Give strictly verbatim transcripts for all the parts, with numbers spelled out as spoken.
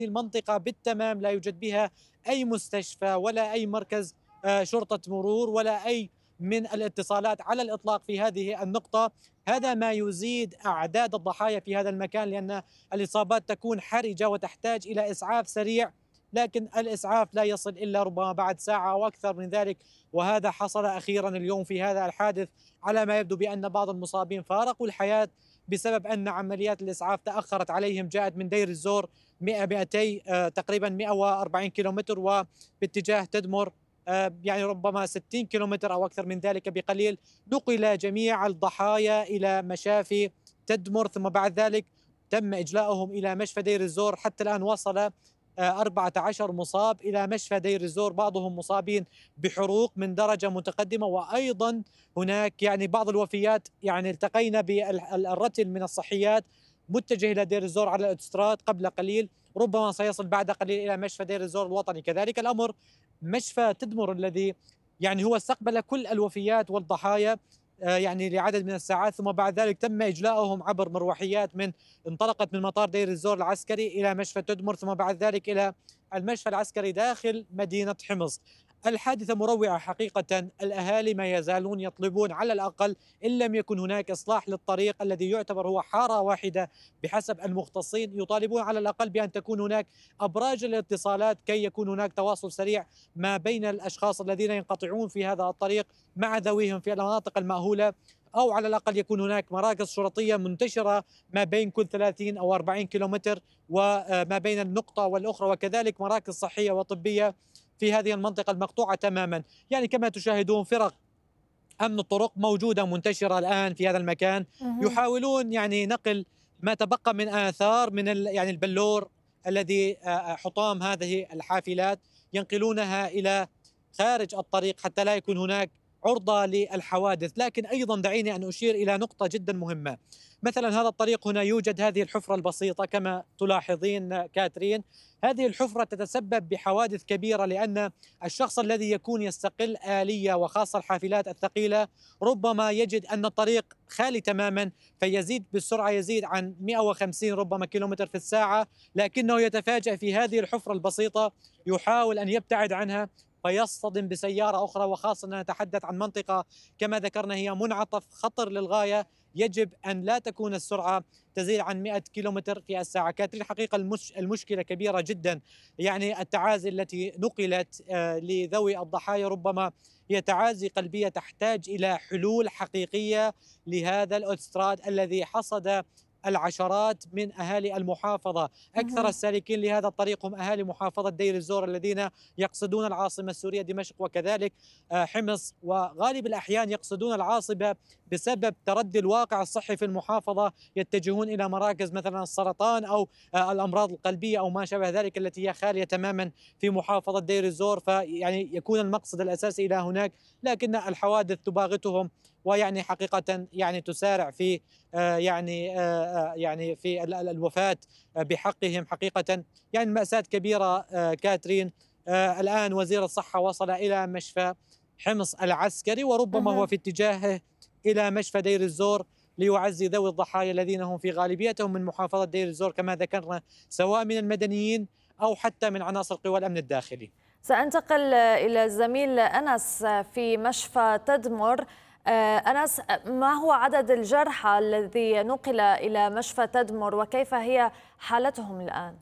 المنطقة بالتمام لا يوجد بها أي مستشفى ولا أي مركز آه، شرطة مرور ولا أي من الاتصالات على الإطلاق في هذه النقطة. هذا ما يزيد أعداد الضحايا في هذا المكان، لأن الإصابات تكون حرجة وتحتاج إلى إسعاف سريع، لكن الإسعاف لا يصل إلا ربما بعد ساعة أو أكثر من ذلك. وهذا حصل أخيرا اليوم في هذا الحادث، على ما يبدو بأن بعض المصابين فارقوا الحياة بسبب أن عمليات الإسعاف تأخرت عليهم. جاءت من دير الزور مئة مئتي آه، تقريبا مئة وأربعين كيلومتر، وباتجاه تدمر آه، يعني ربما ستين كيلومتر أو أكثر من ذلك بقليل. نقل جميع الضحايا إلى مشافي تدمر، ثم بعد ذلك تم إجلاؤهم إلى مشفى دير الزور. حتى الآن وصل آه، أربعة عشر مصاب إلى مشفى دير الزور، بعضهم مصابين بحروق من درجة متقدمة. وأيضا هناك يعني بعض الوفيات، يعني التقينا بالرتل من الصحيات متجه إلى دير الزور على الأوتوستراد قبل قليل، ربما سيصل بعد قليل إلى مشفى دير الزور الوطني. كذلك الأمر مشفى تدمر الذي يعني هو استقبل كل الوفيات والضحايا آه، يعني لعدد من الساعات، ثم بعد ذلك تم إجلاؤهم عبر مروحيات من انطلقت من مطار دير الزور العسكري إلى مشفى تدمر، ثم بعد ذلك إلى المشفى العسكري داخل مدينة حمص. الحادثة مروعة حقيقة. الأهالي ما يزالون يطلبون على الأقل، إن لم يكن هناك إصلاح للطريق الذي يعتبر هو حارة واحدة بحسب المختصين، يطالبون على الأقل بأن تكون هناك أبراج الاتصالات كي يكون هناك تواصل سريع ما بين الأشخاص الذين ينقطعون في هذا الطريق مع ذويهم في المناطق المأهولة، أو على الأقل يكون هناك مراكز شرطية منتشرة ما بين كل ثلاثين أو أربعين كيلومتر وما بين النقطة والأخرى، وكذلك مراكز صحية وطبية في هذه المنطقة المقطوعة تماما. يعني كما تشاهدون فرق أمن الطرق موجودة منتشرة الآن في هذا المكان، مهم. يحاولون يعني نقل ما تبقى من آثار من ال- يعني البلور الذي آه، آه، حطام هذه الحافلات، ينقلونها إلى خارج الطريق حتى لا يكون هناك عرضة للحوادث. لكن أيضا دعيني أن أشير إلى نقطة جدا مهمة. مثلا هذا الطريق هنا يوجد هذه الحفرة البسيطة كما تلاحظين كاترين. هذه الحفرة تتسبب بحوادث كبيرة، لأن الشخص الذي يكون يستقل آلية وخاصة الحافلات الثقيلة ربما يجد أن الطريق خالي تماما، فيزيد بالسرعة، يزيد عن مئة وخمسين ربما كيلومتر في الساعة، لكنه يتفاجأ في هذه الحفرة البسيطة، يحاول أن يبتعد عنها فيصطدم بسيارة أخرى. وخاصة نتحدث عن منطقة كما ذكرنا هي منعطف خطر للغاية، يجب أن لا تكون السرعة تزيد عن مئة كيلومتر في الساعة. كانت الحقيقة المش المشكلة كبيرة جدا. يعني التعازي التي نقلت آه، لذوي الضحايا ربما هي تعازي قلبية تحتاج إلى حلول حقيقية لهذا الأوتستراد الذي حصد العشرات من أهالي المحافظة. أكثر مهم. السالكين لهذا الطريق هم أهالي محافظة دير الزور الذين يقصدون العاصمة السورية دمشق، وكذلك آه، حمص، وغالب الأحيان يقصدون العاصمة بسبب تردي الواقع الصحي في المحافظة، يتجهون إلى مراكز مثلا السرطان أو آه، الأمراض القلبية أو ما شابه ذلك التي هي خالية تماما في محافظة دير الزور، فيعني يكون المقصد الأساسي إلى هناك. لكن الحوادث تباغتهم، ويعني حقيقة يعني تسارع في آه، يعني آه، آه، يعني في ال- ال- الوفاة آه، بحقهم حقيقة. يعني مأساة كبيرة آه، كاترين. آه، الآن وزير الصحة وصل إلى مشفى حمص العسكري، وربما هو مهم. في اتجاهه إلى مشفى دير الزور ليعزي ذوي الضحايا الذين هم في غالبيتهم من محافظة دير الزور كما ذكرنا، سواء من المدنيين أو حتى من عناصر قوى الأمن الداخلي. سأنتقل إلى الزميل أنس في مشفى تدمر. آه، أنس، ما هو عدد الجرحى الذي نقل إلى مشفى تدمر وكيف هي حالتهم الآن؟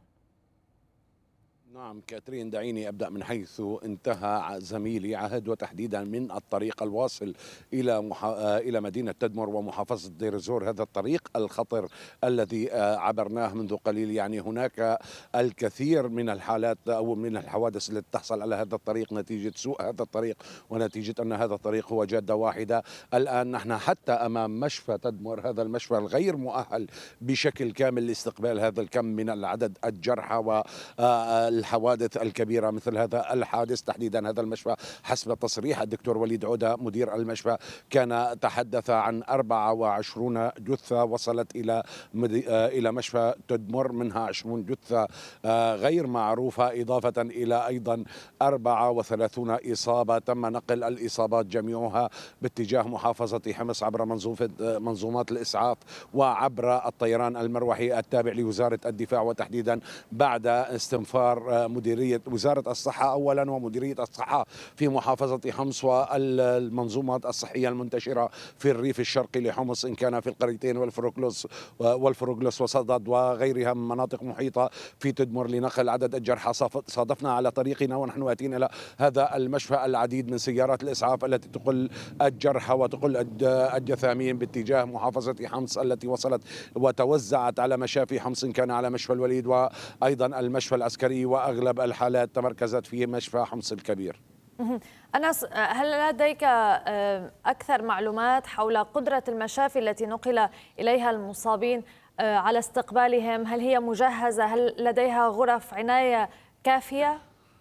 نعم كاترين، دعيني أبدأ من حيث انتهى زميلي عهد، وتحديدا من الطريق الواصل إلى مح... آه، إلى مدينة تدمر ومحافظة دير الزور. هذا الطريق الخطر الذي آه، عبرناه منذ قليل. يعني هناك الكثير من الحالات أو من الحوادث التي تحصل على هذا الطريق نتيجة سوء هذا الطريق، ونتيجة أن هذا الطريق هو جادة واحدة. الآن نحن حتى أمام مشفى تدمر، هذا المشفى الغير مؤهل بشكل كامل لاستقبال هذا الكم من العدد الجرحى و آه، الحوادث الكبيرة مثل هذا الحادث تحديدا. هذا المشفى حسب تصريح الدكتور وليد عودة مدير المشفى كان تحدث عن أربعة وعشرين جثة وصلت إلى إلى مشفى تدمر، منها عشرين جثة غير معروفة، إضافة إلى أيضا أربعة وثلاثين إصابة تم نقل الإصابات جميعها باتجاه محافظة حمص عبر منظومات الإسعاف وعبر الطيران المروحي التابع لوزارة الدفاع، وتحديدا بعد استنفار مديرية وزارة الصحة أولا ومديرية الصحة في محافظة حمص والمنظومات الصحية المنتشرة في الريف الشرقي لحمص، إن كان في القريتين والفروغلوس والفروغلوس وصدد وغيرها من مناطق محيطة في تدمر لنقل عدد الجرحى. صادفنا على طريقنا ونحن آتين إلى هذا المشفى العديد من سيارات الإسعاف التي تقل الجرحى وتقل الجثامين باتجاه محافظة حمص التي وصلت وتوزعت على مشافي حمص، إن كان على مشفى الوليد وأيضا المشفى العسكري، وأغلب الحالات تمركزت في مشفى حمص الكبير. أنس، هل لديك أكثر معلومات حول قدرة المشافي التي نقل إليها المصابين على استقبالهم؟ هل هي مجهزة؟ هل لديها غرف عناية كافية؟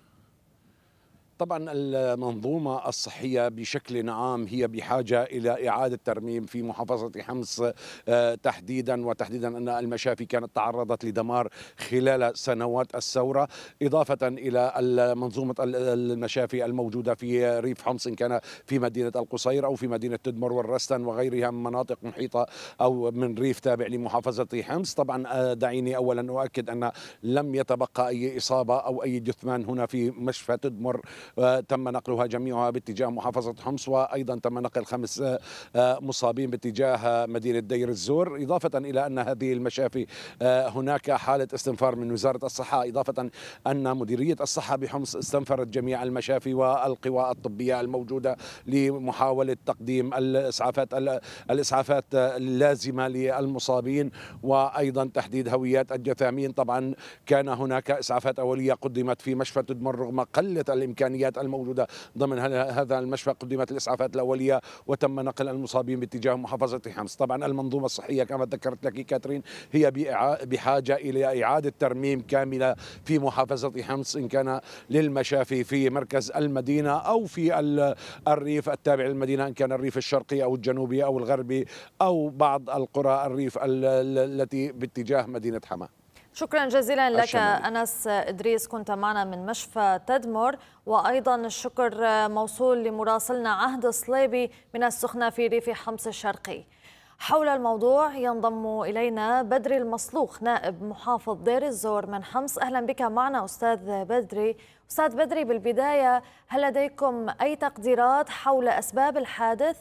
طبعا المنظومة الصحية بشكل عام هي بحاجة إلى إعادة ترميم في محافظة حمص تحديدا، وتحديدا أن المشافي كانت تعرضت لدمار خلال سنوات الثورة، إضافة إلى منظومة المشافي الموجودة في ريف حمص، إن كان في مدينة القصير أو في مدينة تدمر والرستن وغيرها من مناطق محيطة أو من ريف تابع لمحافظة حمص. طبعا دعيني أولا أؤكد أن لم يتبقى أي إصابة أو أي جثمان هنا في مشفى تدمر، تم نقلها جميعها باتجاه محافظة حمص، وأيضا تم نقل خمس مصابين باتجاه مدينة دير الزور، إضافة إلى أن هذه المشافي هناك حالة استنفار من وزارة الصحة، إضافة أن مديرية الصحة بحمص استنفرت جميع المشافي والقوى الطبية الموجودة لمحاولة تقديم الإسعافات الإسعافات اللازمة للمصابين، وأيضا تحديد هويات الجثامين. طبعا كان هناك إسعافات أولية قدمت في مشفى تدمر رغم قلة الإمكانيات الموجودة ضمن هذا المشفى، قدمت الإسعافات الأولية وتم نقل المصابين باتجاه محافظة حمص. طبعا المنظومة الصحية كما ذكرت لك كاترين هي بحاجة إلى إعادة ترميم كاملة في محافظة حمص، إن كان للمشافي في مركز المدينة أو في الريف التابع للمدينة، إن كان الريف الشرقي أو الجنوبي أو الغربي أو بعض القرى الريف التي باتجاه مدينة حماة. شكرا جزيلا لك الشمالي. أنس إدريس، كنت معنا من مشفى تدمر، وأيضا الشكر موصول لمراسلنا عهد صليبي من السخنة في ريف حمص الشرقي. حول الموضوع ينضم إلينا بدري المصلوخ نائب محافظ دير الزور من حمص. أهلا بك معنا أستاذ بدري. أستاذ بدري، بالبداية هل لديكم أي تقديرات حول أسباب الحادث؟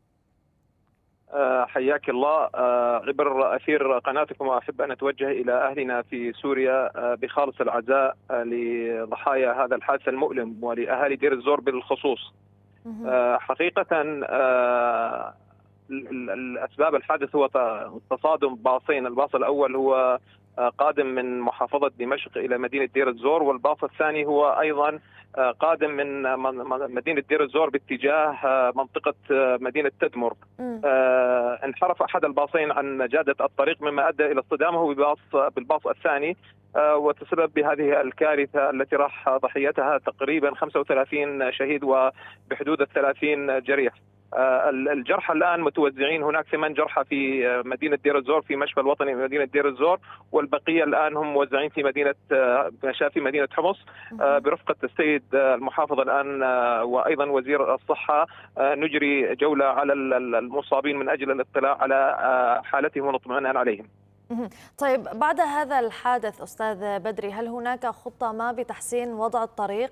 حياك الله. عبر أثير قناتكم أحب أن أتوجه إلى أهلنا في سوريا بخالص العزاء لضحايا هذا الحادث المؤلم ولأهالي دير الزور بالخصوص. حقيقة الأسباب الحادث هو تصادم باصين، الباص الأول هو قادم من محافظة دمشق إلى مدينة دير الزور، والباص الثاني هو أيضا قادم من مدينة دير الزور باتجاه منطقة مدينة تدمر. انحرف أحد الباصين عن جادة الطريق مما أدى إلى اصطدامه بباص بالباص الثاني، وتسبب بهذه الكارثة التي راح ضحيتها تقريبا خمسة وثلاثين شهيد وبحدود الثلاثين جريح. الجرحى الآن متوزعين، هناك ثمان جرحى في مدينة دير الزور في مشفى الوطني مدينة دير الزور، والبقية الآن هم موزعين في مدينة مشافي مدينة حمص برفقة السيد المحافظ الآن وأيضا وزير الصحة. نجري جولة على المصابين من أجل الاطلاع على حالتهم ونطمئن عليهم. طيب، بعد هذا الحادث أستاذ بدري هل هناك خطة ما بتحسين وضع الطريق؟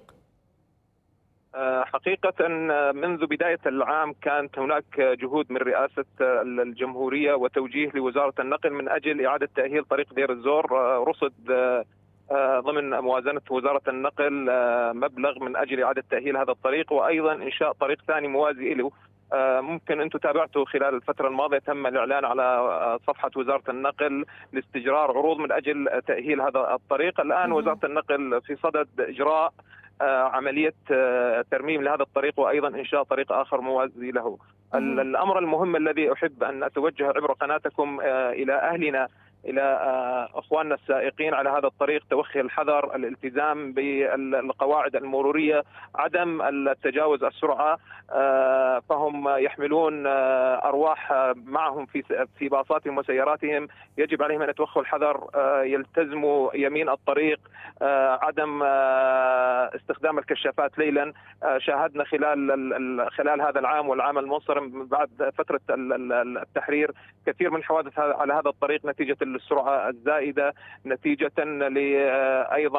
حقيقة منذ بداية العام كانت هناك جهود من رئاسة الجمهورية وتوجيه لوزارة النقل من أجل إعادة تأهيل طريق دير الزور. رصد ضمن موازنة وزارة النقل مبلغ من أجل إعادة تأهيل هذا الطريق، وأيضا إنشاء طريق ثاني موازي له. ممكن أنتم تابعتوا خلال الفترة الماضية تم الإعلان على صفحة وزارة النقل لاستجرار عروض من أجل تأهيل هذا الطريق. الآن وزارة النقل في صدد إجراء عملية ترميم لهذا الطريق وأيضا إنشاء طريق آخر موازي له. الأمر المهم الذي أحب أن أتوجه عبر قناتكم إلى أهلنا الى اخواننا السائقين على هذا الطريق توخي الحذر، الالتزام بالقواعد المروريه، عدم التجاوز السرعه، فهم يحملون ارواح معهم في في باصاتهم وسياراتهم، يجب عليهم ان يتوخوا الحذر، يلتزموا يمين الطريق، عدم استخدام الكشافات ليلا. شاهدنا خلال خلال هذا العام والعام المنصرم بعد فتره التحرير كثير من الحوادث على هذا الطريق نتيجه السرعه الزائده، نتيجه ايضا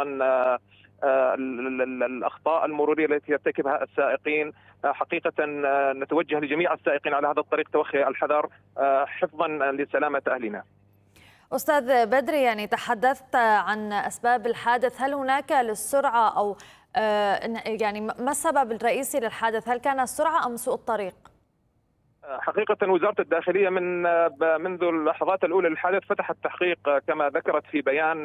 الأخطاء المرورية التي يرتكبها السائقين. حقيقة نتوجه لجميع السائقين على هذا الطريق توخي الحذر حفظا لسلامة أهلنا. أستاذ بدري، يعني تحدثت عن أسباب الحادث، هل هناك للسرعة أو يعني ما السبب الرئيسي للحادث؟ هل كان السرعة أم سوء الطريق؟ حقيقة وزارة الداخلية من منذ اللحظات الأولى للحادث فتحت تحقيق كما ذكرت في بيان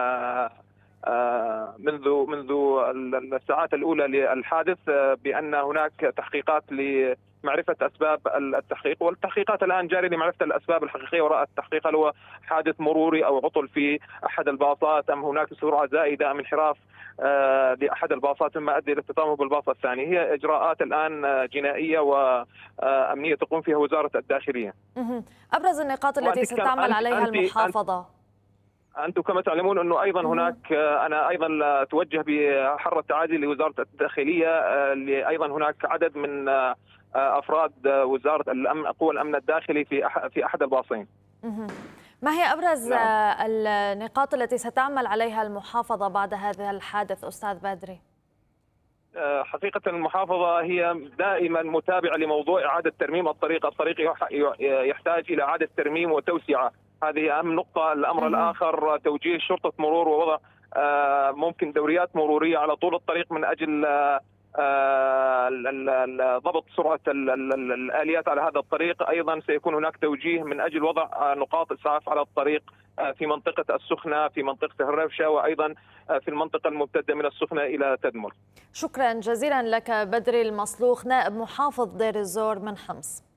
منذ منذ الساعات الأولى للحادث بأن هناك تحقيقات لمعرفة أسباب التحقيق، والتحقيقات الآن جاري لمعرفة الأسباب الحقيقية وراء التحقيق، هل هو حادث مروري أو عطل في أحد الباصات أم هناك سرعة زائدة أم انحراف لأحد الباصات مما أدى إلى اصطدامه بالباص الثاني. هي إجراءات الآن جنائية وأمنية تقوم فيها وزارة الداخلية. أبرز النقاط التي ستعمل عليها المحافظة؟ أنتم كما تعلمون أنه أيضا هناك، أنا أيضا أتوجه بحر التعازي لوزارة الداخلية، أيضا هناك عدد من أفراد وزارة الأمن قوى الأمن الداخلي في في أحد الباصين. ما هي أبرز نعم. النقاط التي ستعمل عليها المحافظة بعد هذا الحادث أستاذ بدري؟ حقيقة المحافظة هي دائما متابعة لموضوع إعادة ترميم الطريق، الطريق يحتاج إلى إعادة ترميم وتوسعة، هذه أهم نقطة. الأمر الآخر توجيه شرطة مرور ووضع ممكن دوريات مرورية على طول الطريق من أجل ضبط سرعة الآليات على هذا الطريق. أيضا سيكون هناك توجيه من أجل وضع نقاط إسعاف على الطريق في منطقة السخنة، في منطقة الرفشة، وأيضا في المنطقة الممتدة من السخنة إلى تدمر. شكرا جزيلا لك بدري المصلوخ، نائب محافظ دير الزور من حمص.